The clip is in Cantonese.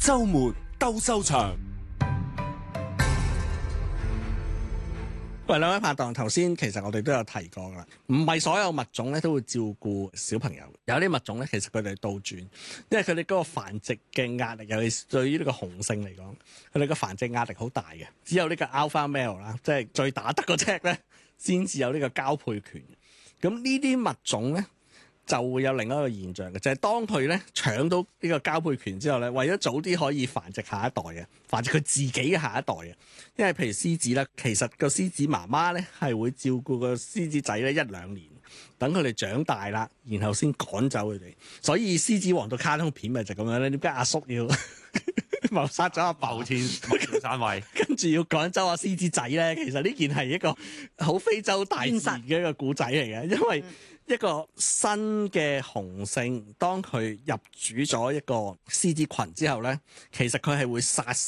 週末鬥獸場。 喂，兩位拍檔，頭先其實我哋都有提過噶啦，唔係所有物種咧都會照顧小朋友，有啲物種咧其實佢哋倒轉，因為佢哋嗰個繁殖嘅壓力，尤其是對於呢個雄性嚟講，佢哋個繁殖壓力好大嘅，只有呢個 alpha male 啦，即係最打得嗰隻咧，先至有呢個交配權。咁呢啲物種咧就會有另一個現象嘅，就係當佢咧搶到呢個交配權之後咧，為咗早啲可以繁殖下一代嘅，繁殖佢自己嘅下一代嘅。因為譬如獅子咧，其實個獅子媽媽咧係會照顧個獅子仔咧1-2年，等佢哋長大啦，然後先趕走佢哋。所以獅子王到卡通片咪就咁樣咧？點解阿叔要謀殺咗阿爸， 天山位， 跟住要趕走阿獅子仔咧？其實呢件係一個好非洲大自然嘅一個故仔嚟嘅，因為一個新嘅雄性，當佢入主咗一個獅子群之後咧，其實佢係會殺